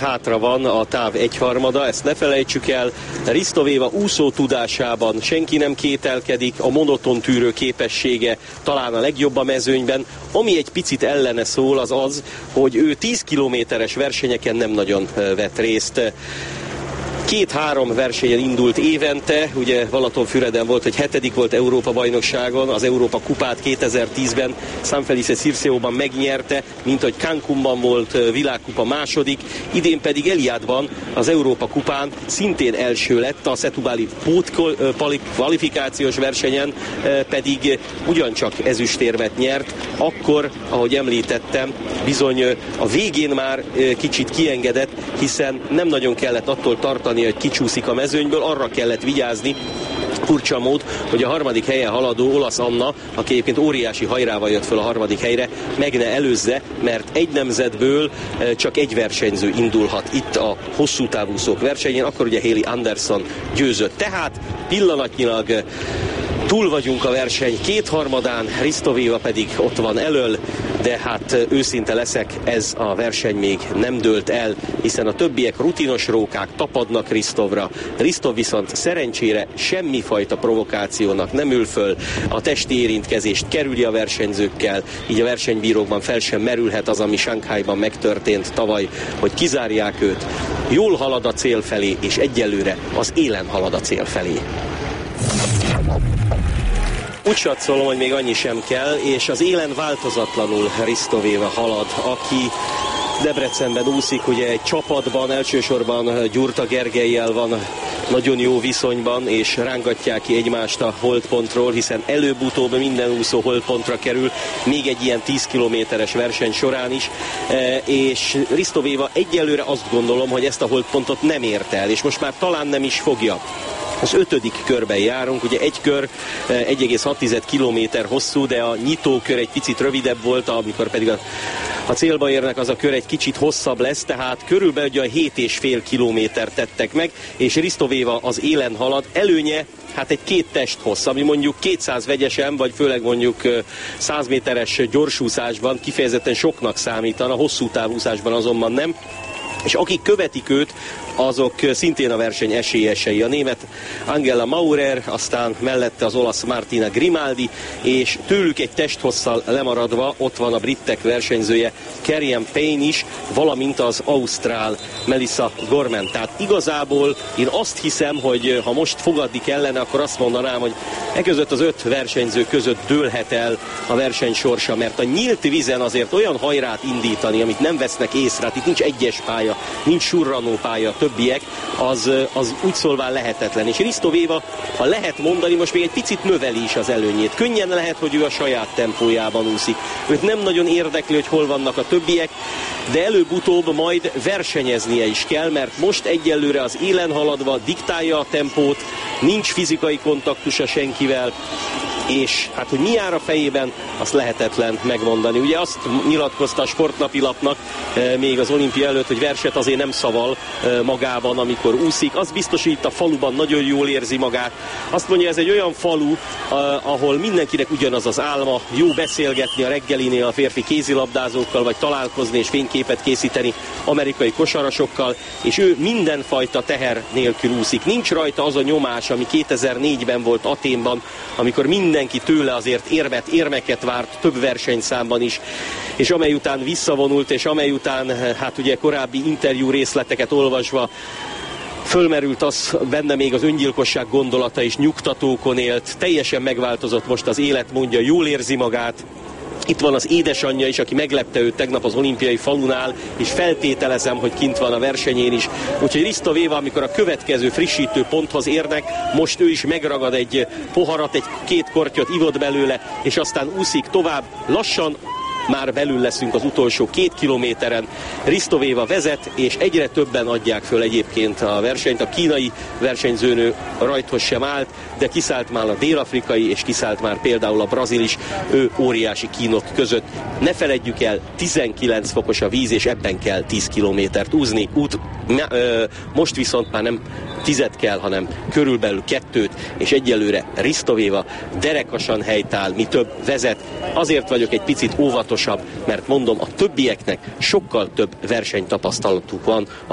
hátra van a táv egyharmada, ezt ne felejtsük el. Ristovéva úszó tudásában senki nem kételkedik, a monoton tűrő képessége talán a legjobb a mezőnyben. Ami egy picit ellene szól, az az, hogy ő 10 kilométeres versenyeken nem nagyon vett részt. 2-3 versenyen indult évente, ugye Balatonfüreden volt, hogy 7. volt Európa-bajnokságon, az Európa kupát 2010-ben San Felice Circeóban megnyerte, mint hogy Cancúnban volt világkupa második, idén pedig Eliadban az Európa kupán szintén első lett, a Setubali kvalifikációs versenyen pedig ugyancsak ezüstérmet nyert, akkor, ahogy említettem, bizony a végén már kicsit kiengedett, hiszen nem nagyon kellett attól tartani, hogy kicsúszik a mezőnyből, arra kellett vigyázni, furcsa mód, hogy a harmadik helyen haladó olasz Anna, aki egyébként óriási hajrával jött föl a harmadik helyre, meg ne előzze, mert egy nemzetből csak egy versenyző indulhat itt a hosszú távúszók versenyén, akkor ugye Haley Anderson győzött. Tehát pillanatnyilag túl vagyunk a verseny kétharmadán, Ristovéva pedig ott van elől, de hát őszinte leszek, ez a verseny még nem dőlt el, hiszen a többiek rutinos rókák, tapadnak Ristovra. Ristov viszont szerencsére semmifajta provokációnak nem ül föl, a testi érintkezést kerüli a versenyzőkkel, így a versenybírókban fel sem merülhet az, ami Sanghajban megtörtént tavaly, hogy kizárják őt. Jól halad a cél felé, és egyelőre az élen halad a cél felé. Úgy satszolom, hogy még annyi sem kell, és az élen változatlanul Ristovéva halad, aki Debrecenben úszik, ugye egy csapatban, elsősorban Gyurta Gergellyel van nagyon jó viszonyban, és rángatják ki egymást a holdpontról, hiszen előbb-utóbb minden úszó holdpontra kerül, még egy ilyen 10 kilométeres verseny során is, és Ristovéva egyelőre azt gondolom, hogy ezt a holdpontot nem ért el, és most már talán nem is fogja. Az 5. körben járunk, ugye egy kör 1,6 kilométer hosszú, de a nyitókör egy picit rövidebb volt, amikor pedig a célba érnek, az a kör egy kicsit hosszabb lesz, tehát körülbelül 7,5 kilométert tettek meg, és Ristovéva az élen halad, előnye hát egy 2 testhossz, ami mondjuk 200 vegyesen, vagy főleg mondjuk 100 méteres gyorsúszásban kifejezetten soknak számítana, hosszú távúszásban azonban nem. És akik követik őt, azok szintén a verseny esélyesei. A német Angela Maurer, aztán mellette az olasz Martina Grimaldi, és tőlük egy testhosszal lemaradva ott van a britek versenyzője Kerrian Payne is, valamint az ausztrál Melissa Gorman. Tehát igazából én azt hiszem, hogy ha most fogadni kellene, akkor azt mondanám, hogy között az 5 versenyző között dőlhet el a verseny sorsa, mert a nyílt vízen azért olyan hajrát indítani, amit nem vesznek észre, hát itt nincs egyes pálya, nincs surranó pálya, többiek, az úgy szólván lehetetlen. És Ristovéva, ha lehet mondani, most még egy picit növeli is az előnyét. Könnyen lehet, hogy ő a saját tempójában úszik. Őt nem nagyon érdekli, hogy hol vannak a többiek, de előbb-utóbb majd versenyeznie is kell, mert most egyelőre az élen haladva diktálja a tempót, nincs fizikai kontaktusa senkivel, és hát, hogy mi jár a fejében, azt lehetetlen megmondani. Ugye azt nyilatkozta a sportnapilapnak még az olimpia előtt, hogy verset azért nem szaval magában, amikor úszik. Az biztos, hogy itt a faluban nagyon jól érzi magát. Azt mondja, ez egy olyan falu, ahol mindenkinek ugyanaz az álma, jó beszélgetni a reggelinél a férfi kézilabdázókkal, vagy találkozni és fényképet készíteni amerikai kosarasokkal, és ő mindenfajta teher nélkül úszik. Nincs rajta az a nyomás, ami 2004-ben volt Athénban, amikor mindenki tőle azért érmeket várt több versenyszámban is, és amely után visszavonult, és amely után, hát ugye korábbi interjú részleteket olvasva fölmerült az benne még az öngyilkosság gondolata, és nyugtatókon élt, teljesen megváltozott most az élet, mondja, jól érzi magát. Itt van az édesanyja is, aki meglepte őt tegnap az olimpiai falunál, és feltételezem, hogy kint van a versenyén is. Úgyhogy Ristovéva, amikor a következő frissítő ponthoz érnek, most ő is megragad egy poharat, egy 2 kortyot ivott belőle, és aztán úszik tovább lassan. Már belül leszünk az utolsó 2 kilométeren. Ristovéva vezet, és egyre többen adják föl egyébként a versenyt. A kínai versenyzőnő rajthoz sem állt, de kiszállt már a dél-afrikai, és kiszállt már például a brazil is, ő óriási kínok között. Ne feledjük el, 19 fokos a víz, és ebben kell 10 kilométert úszni. Most viszont már nem 10 kell, hanem körülbelül 2, és egyelőre Ristovéva derekasan helytáll, mi több vezet. Azért vagyok egy picit óvatosabb, mert mondom, a többieknek sokkal több versenytapasztalatuk van